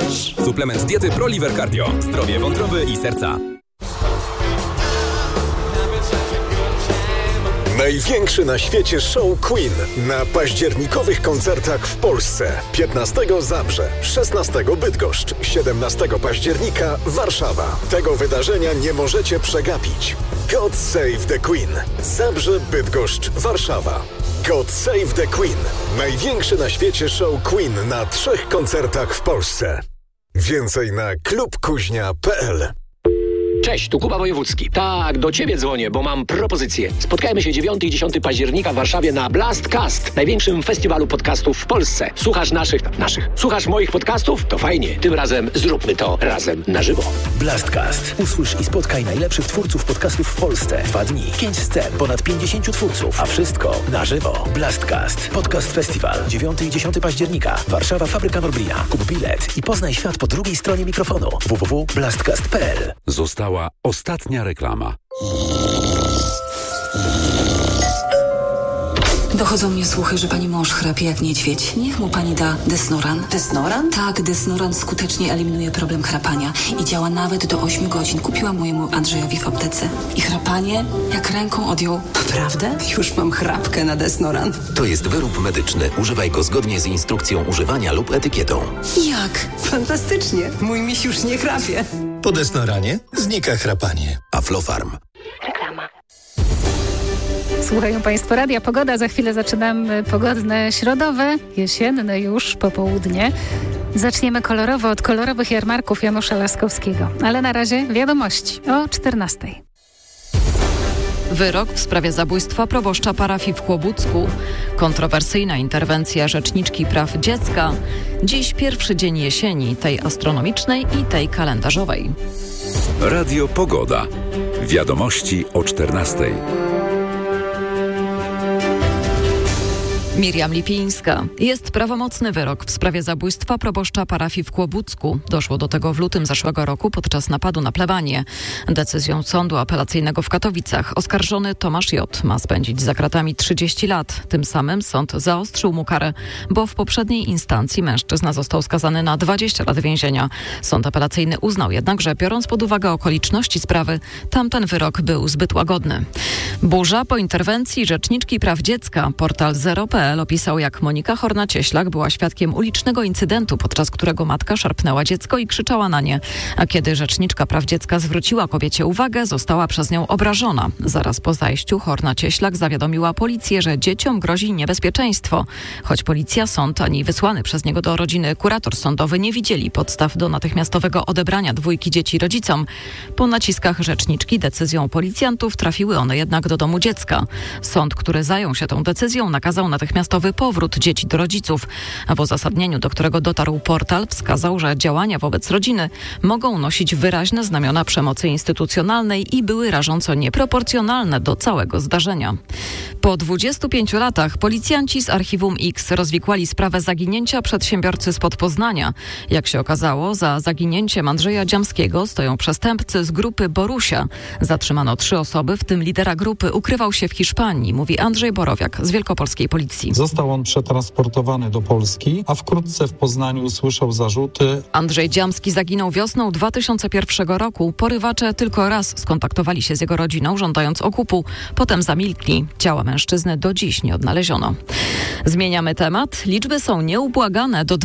Suplement diety ProLiver Cardio. Zdrowie wątroby i serca. Największy na świecie show Queen na październikowych koncertach w Polsce. 15 Zabrze, 16 Bydgoszcz, 17 października Warszawa. Tego wydarzenia nie możecie przegapić. God Save the Queen. Zabrze, Bydgoszcz, Warszawa. God Save the Queen. Największy na świecie show Queen na 3 koncertach w Polsce. Więcej na klubkuźnia.pl. Cześć, tu Kuba Wojewódzki. Tak, do Ciebie dzwonię, bo mam propozycję. Spotkajmy się 9 i 10 października w Warszawie na Blastcast, największym festiwalu podcastów w Polsce. Słuchasz Słuchasz moich podcastów? To fajnie. Tym razem zróbmy to razem na żywo. Blastcast. Usłysz i spotkaj najlepszych twórców podcastów w Polsce. 2 dni, 5 scen, ponad 50 twórców, a wszystko na żywo. Blastcast. Podcast Festiwal. 9 i 10 października. Warszawa, Fabryka Norblina. Kup bilet i poznaj świat po drugiej stronie mikrofonu. www.blastcast.pl. Została ostatnia reklama. Dochodzą mnie słuchy, że pani mąż chrapie jak niedźwiedź. Niech mu pani da Desnoran. Desnoran? Tak, Desnoran skutecznie eliminuje problem chrapania i działa nawet do 8 godzin. Kupiłam mojemu Andrzejowi w aptece. I chrapanie jak ręką odjął. Naprawdę? Już mam chrapkę na Desnoran. To jest wyrób medyczny. Używaj go zgodnie z instrukcją używania lub etykietą. Jak? Fantastycznie. Mój miś już nie chrapie. Po Desnoranie znika chrapanie. Aflofarm. Reklama. Słuchają Państwo Radia Pogoda. Za chwilę zaczynamy pogodne środowe, jesienne już popołudnie. Zaczniemy kolorowo od kolorowych jarmarków Janusza Laskowskiego. Ale na razie wiadomości o 14:00. Wyrok w sprawie zabójstwa proboszcza parafii w Kłobucku. Kontrowersyjna interwencja Rzeczniczki Praw Dziecka. Dziś pierwszy dzień jesieni, tej astronomicznej i tej kalendarzowej. Radio Pogoda. Wiadomości o 14:00. Miriam Lipińska. Jest prawomocny wyrok w sprawie zabójstwa proboszcza parafii w Kłobucku. Doszło do tego w lutym zeszłego roku podczas napadu na plebanię. Decyzją sądu apelacyjnego w Katowicach oskarżony Tomasz J. ma spędzić za kratami 30 lat. Tym samym sąd zaostrzył mu karę, bo w poprzedniej instancji mężczyzna został skazany na 20 lat więzienia. Sąd apelacyjny uznał jednak, że biorąc pod uwagę okoliczności sprawy, tamten wyrok był zbyt łagodny. Burza po interwencji Rzeczniczki Praw Dziecka. Portal Zero.pl opisał, jak Monika Horna-Cieślak była świadkiem ulicznego incydentu, podczas którego matka szarpnęła dziecko i krzyczała na nie. A kiedy Rzeczniczka Praw Dziecka zwróciła kobiecie uwagę, została przez nią obrażona. Zaraz po zajściu Horna-Cieślak zawiadomiła policję, że dzieciom grozi niebezpieczeństwo. Choć policja, sąd ani wysłany przez niego do rodziny kurator sądowy nie widzieli podstaw do natychmiastowego odebrania 2 dzieci rodzicom. Po naciskach rzeczniczki decyzją policjantów trafiły one jednak do domu dziecka. Sąd, który zajął się tą decyzją, nakazał natychmiastowy powrót dzieci do rodziców. A w uzasadnieniu, do którego dotarł portal, wskazał, że działania wobec rodziny mogą nosić wyraźne znamiona przemocy instytucjonalnej i były rażąco nieproporcjonalne do całego zdarzenia. Po 25 latach policjanci z Archiwum X rozwikłali sprawę zaginięcia przedsiębiorcy spod Poznania. Jak się okazało, za zaginięciem Andrzeja Dziamskiego stoją przestępcy z grupy Borusia. Zatrzymano 3 osoby, w tym lidera grupy ukrywał się w Hiszpanii, mówi Andrzej Borowiak z Wielkopolskiej Policji. Został on przetransportowany do Polski, a wkrótce w Poznaniu usłyszał zarzuty. Andrzej Dziamski zaginął wiosną 2001 roku. Porywacze tylko raz skontaktowali się z jego rodziną, żądając okupu. Potem zamilkli. Ciała mężczyzny do dziś nie odnaleziono. Zmieniamy temat. Liczby są nieubłagane. Do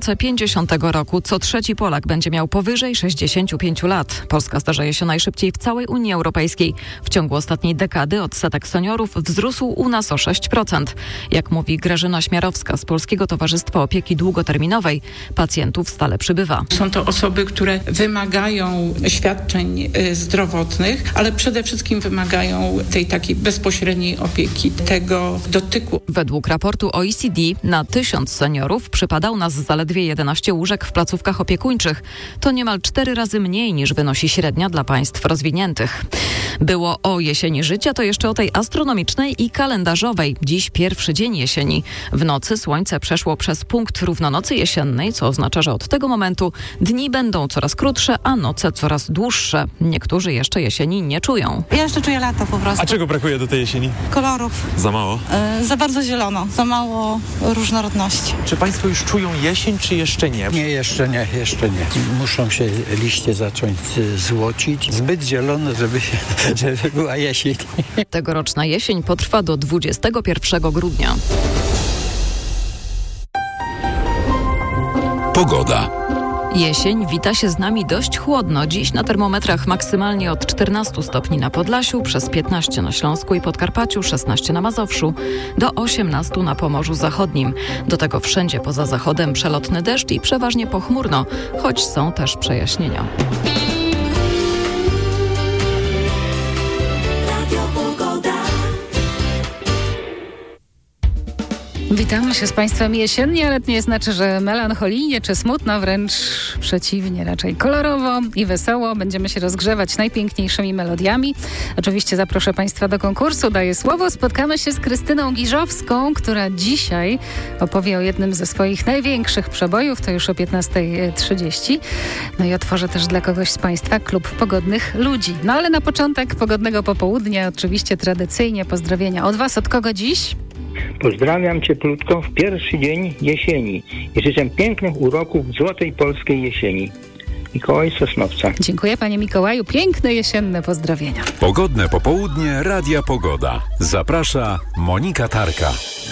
2050 roku co 3. Polak będzie miał powyżej 65 lat. Polska starzeje się najszybciej w całej Unii Europejskiej. W ciągu ostatniej dekady odsetek seniorów wzrósł u nas o 6%. Jak mówi Grażyna Śmiarowska z Polskiego Towarzystwa Opieki Długoterminowej, pacjentów stale przybywa. Są to osoby, które wymagają świadczeń zdrowotnych, ale przede wszystkim wymagają tej takiej bezpośredniej opieki, tego dotyku. Według raportu OECD na 1000 seniorów przypadał nas zaledwie 11 łóżek w placówkach opiekuńczych. To niemal 4 razy mniej niż wynosi średnia dla państw rozwiniętych. Było o jesieni życia, to jeszcze o tej astronomicznej i kalendarzowej. Dziś pierwszy dzień dzień jesieni. W nocy słońce przeszło przez punkt równonocy jesiennej, co oznacza, że od tego momentu dni będą coraz krótsze, a noce coraz dłuższe. Niektórzy jeszcze jesieni nie czują. Ja jeszcze czuję lato po prostu. A czego brakuje do tej jesieni? Kolorów. Za mało? Za bardzo zielono, za mało różnorodności. Czy państwo już czują jesień, czy jeszcze nie? Nie, jeszcze nie. Muszą się liście zacząć złocić. Zbyt zielono, żeby była jesień. Tegoroczna jesień potrwa do 21 grudnia. Pogoda. Jesień wita się z nami dość chłodno. Dziś na termometrach maksymalnie od 14 stopni na Podlasiu, przez 15 na Śląsku i Podkarpaciu, 16 na Mazowszu, do 18 na Pomorzu Zachodnim. Do tego wszędzie poza zachodem przelotny deszcz i przeważnie pochmurno, choć są też przejaśnienia. Witamy się z Państwem jesiennie, ale to nie znaczy, że melancholijnie czy smutno, wręcz przeciwnie, raczej kolorowo i wesoło. Będziemy się rozgrzewać najpiękniejszymi melodiami. Oczywiście zaproszę Państwa do konkursu, daję słowo. Spotkamy się z Krystyną Giżowską, która dzisiaj opowie o jednym ze swoich największych przebojów, to już o 15:30. No i otworzę też dla kogoś z Państwa klub pogodnych ludzi. No ale na początek pogodnego popołudnia, oczywiście tradycyjnie pozdrowienia od Was. Od kogo dziś? Pozdrawiam cieplutko w pierwszy dzień jesieni i życzę pięknych uroków złotej polskiej jesieni. Mikołaj Sosnowca. Dziękuję Panie Mikołaju. Piękne jesienne pozdrowienia. Pogodne popołudnie Radia Pogoda. Zaprasza Monika Tarka.